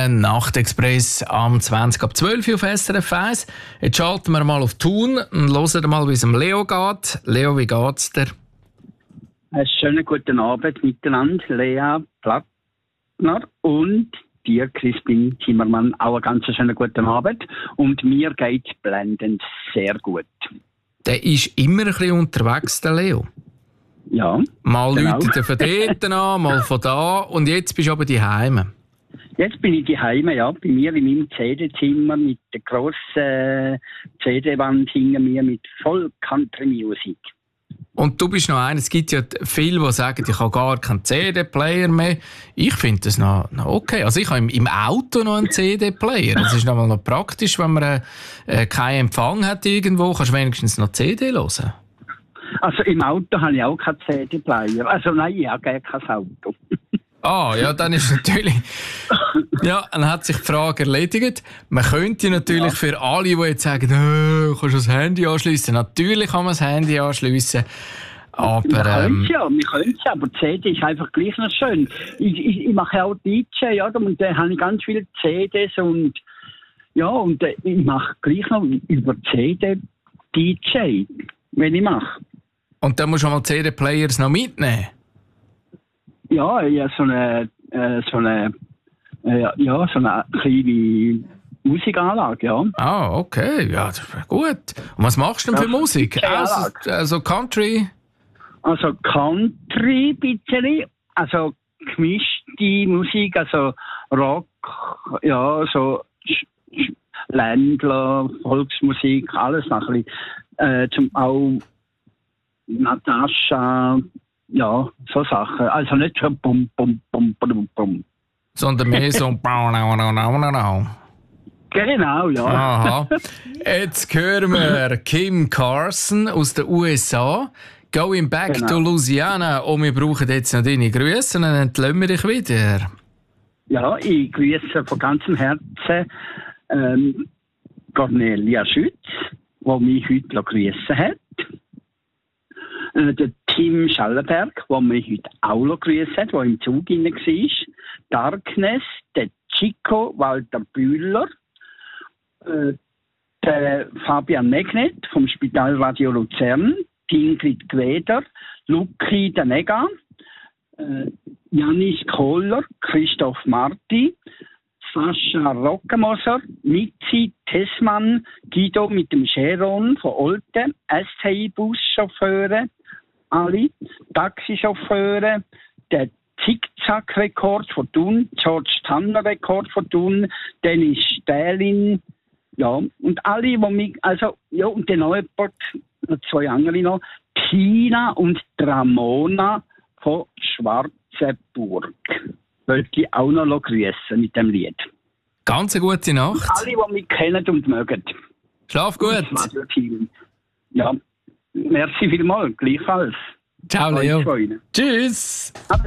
Nachtexpress am 20 ab 12 Uhr auf SRF 1. Jetzt schalten wir mal auf Thun und hören mal, wie es dem Leo geht. Leo, wie geht's dir? Einen schönen guten Abend miteinander, Lea Plattner und dir, Christine Zimmermann, auch einen ganz schönen guten Abend. Und mir geht blendend sehr gut. Der ist immer ein bisschen unterwegs, der Leo. Ja. Mal genau. läutet er von dort an, mal von da. Und jetzt bist du aber daheim. Jetzt bin ich daheim, ja, bei mir in meinem CD-Zimmer mit der grossen CD-Wand hinter mir mit voll Country-Musik. Und du bist noch einer, es gibt ja viele, die sagen, ich habe gar keinen CD-Player mehr. Ich finde das noch okay. Also ich habe im Auto noch einen CD-Player. Das ist noch praktisch, wenn man keinen Empfang hat irgendwo, kannst du wenigstens noch CD hören. Also im Auto habe ich auch keinen CD-Player. Also nein, ich habe gar kein Auto. Ah, ja, dann ist natürlich... Ja, dann hat sich die Frage erledigt. Man könnte natürlich für alle, die jetzt sagen, kannst du das Handy anschliessen? Natürlich kann man das Handy anschliessen. Aber... wir können es ja, aber die CD ist einfach gleich noch schön. Ich mache ja auch DJ, ja, und da habe ich ganz viele CDs und ja, und ich mache gleich noch über CD DJ, wenn ich mache. Und dann musst du mal CD-Players noch mitnehmen? Ja, so eine kleine Musikanlage, ja. Ah, okay, ja, das wäre gut. Und was machst du denn für Musik? Also Country? Also Country bisschen, also gemischte Musik, also Rock, ja, so Ländler, Volksmusik, alles noch ein bisschen. Auch Natascha, ja, so Sachen. Also nicht so bum, bum, bum, bum, bum. Sondern mehr so Genau, ja. Aha. Jetzt hören wir Kim Carson aus den USA. Going back to Louisiana. Und wir brauchen jetzt noch deine Grüße und dann entlösen wir dich wieder. Ja, ich grüße von ganzem Herzen Cornelia Schütz, die mich heute grüßen hat. Der Tim Schallenberg, der mich heute auch grüßt hat, der im Zug hinein war. Darkness, der Chico Walter Bühler, der Fabian Megnet vom Spitalradio Luzern, die Ingrid Gweder, Luki Danega, Janis Kohler, Christoph Marti, Sascha Rockemoser, Mitzi Tessmann, Guido mit dem Cheron von Olten, STI-Buschauffeure, alle Taxichauffeure, der Zickzack-Rekord von Thun, George Tanner-Rekord von Thun, Dennis Stählin, ja, und alle, die mich, also, ja, und den Neuport, zwei andere noch, Tina und Ramona von Schwarzenburg. Wollte ich auch noch grüßen mit dem Lied. Ganz eine gute Nacht. Und alle, die mich kennen und mögen. Schlaf gut. Ja, merci vielmals, gleichfalls. Ciao, Leo. Tschüss.